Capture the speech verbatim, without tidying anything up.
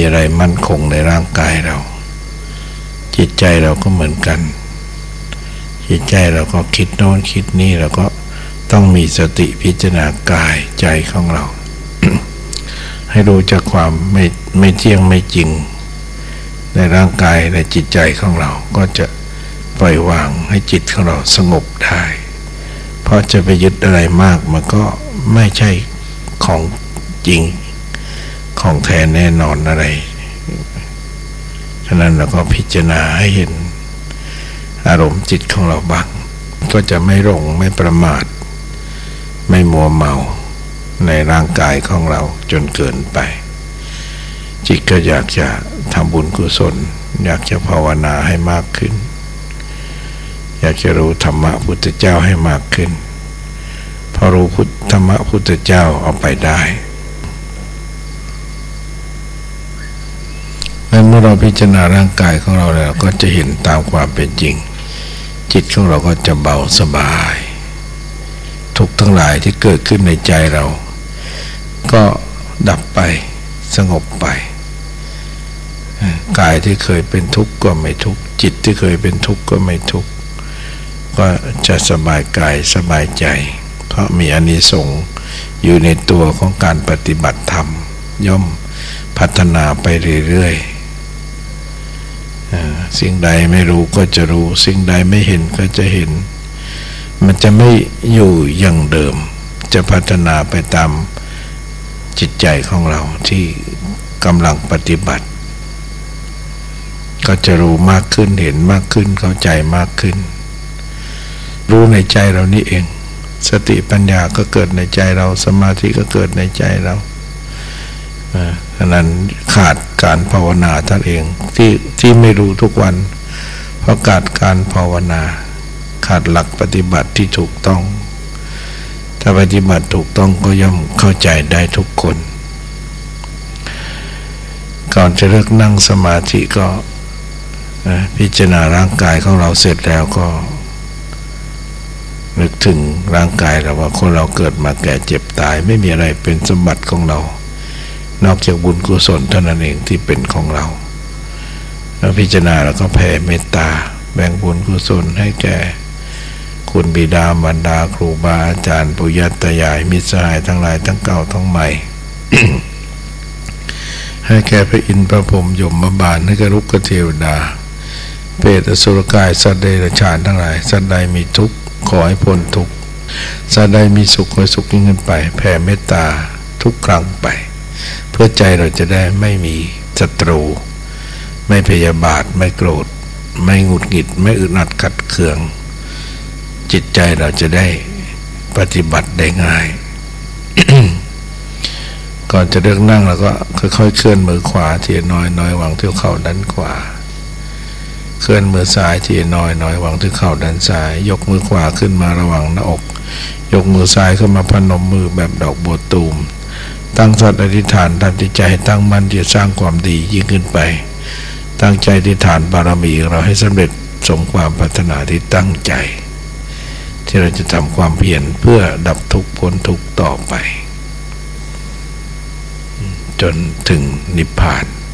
อะไรมั่นคงในร่างกายเราจิตใจเราก็เหมือนกันจิตใจเราก็คิดโน้นคิดนี่เราก็ต้องมีสติพิจารณากายใจของเรา ให้รู้จักความไม่ไม่เที่ยงไม่จริงในร่างกายในจิตใจของเราก็จะปล่อยวางให้จิตของเราสงบได้เพราะจะไปยึดอะไรมากมันก็ไม่ใช่ของจริงของแท้แน่นอนอะไรฉะนั้นเราก็พิจารณาให้เห็นอารมณ์จิตของเราบ้างก็จะไม่หลงไม่ประมาทไม่มัวเมาในร่างกายของเราจนเกินไปจิตก็อยากจะทำบุญกุศลอยากจะภาวนาให้มากขึ้นอยากจะรู้ธรรมะพุทธเจ้าให้มากขึ้นพอรู้พุทธธรรมะพุทธเจ้าเอาไปได้เมื่อเราพิจารณาร่างกายของเราแล้วก็จะเห็นตามความเป็นจริงจิตของเราก็จะเบาสบายทุกข์ทั้งหลายที่เกิดขึ้นในใจเราก็ดับไปสงบไปกายที่เคยเป็นทุกข์ก็ไม่ทุกข์จิตที่เคยเป็นทุกข์ก็ไม่ทุกข์ก็จะสบายกายสบายใจเพราะมีอานิสงส์อยู่ในตัวของการปฏิบัติธรรมย่อมพัฒนาไปเรื่อยๆสิ่งใดไม่รู้ก็จะรู้สิ่งใดไม่เห็นก็จะเห็นมันจะไม่อยู่อย่างเดิมจะพัฒนาไปตามจิตใจของเราที่กำลังปฏิบัติก็จะรู้มากขึ้นเห็นมากขึ้นเข้าใจมากขึ้นรู้ในใจเรานี่เองสติปัญญาก็เกิดในใจเราสมาธิก็เกิดในใจเราฉะนั้นขาดการภาวนาท่านเองที่ที่ไม่รู้ทุกวันเพราะขาดการภาวนาขาดหลักปฏิบัติที่ถูกต้องถ้าปฏิบัติถูกต้องก็ย่อมเข้าใจได้ทุกคนก่อนจะเลิกนั่งสมาธิก็พิจารณาร่างกายของเราเสร็จแล้วก็นึกถึงร่างกายเราว่าคนเราเกิดมาแก่เจ็บตายไม่มีอะไรเป็นสมบัติของเรานอกจากบุญกุศลเท่านั้นเองที่เป็นของเราแล้วพิจารณาแล้วก็แผ่เมตตาแบ่งบุญกุศลให้แก่คุณบิดามารดาครูบาอาจารย์ปู่ย่าตายายมิตรสหายทั้งหลายทั้งเก่าทั้งใหม่ ให้แก่พระอินทร์พระพรหมยมบาลให้แก่รุกขเทวดาเปรตอสุรกายสัตว์เดรัจฉานทั้งหลายสัตว์ใดมีทุกข์ขอให้พ้นทุกข์สัตว์ใดมีสุขขอให้สุขยิ่งขึ้นไปแผ่เมตตาทุกครั้งไปเพื่อใจเราจะได้ไม่มีศัตรูไม่พยาบาทไม่โกรธไม่หงุดหงิดไม่อึดอัดขัดเคืองจิตใจเราจะได้ปฏิบัติได้ง่าย ก่อนจะเลิกนั่งเราก็ค่อยๆเคลื่อนมือขวาทีน้อยน้อยวางที่เข่าด้านขวาเคลื่อนมือซ้ายทีน้อยน้อยวางที่เข่าด้านซ้ายยกมือขวาขึ้นมาระหว่างหน้าอกยกมือซ้ายขึ้นมาพนมมือแบบดอกบัวตูมตั้งสัตย์อธิษฐานทำจิตใจให้ตั้งมั่นที่จะสร้างความดียิ่งขึ้นไปตั้งใจอธิษฐานบารมีของเราให้สำเร็จสมความปรารถนาที่ตั้งใจที่เราจะทำความเพียรเพื่อดับทุกข์พ้นทุกข์ต่อไปจนถึงนิพพาน